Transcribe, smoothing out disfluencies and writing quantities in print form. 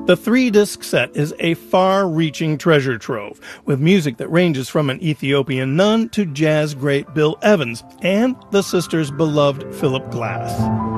The 3-disc set is a far-reaching treasure trove, with music that ranges from an Ethiopian nun to jazz great Bill Evans and the sisters' beloved Philip Glass.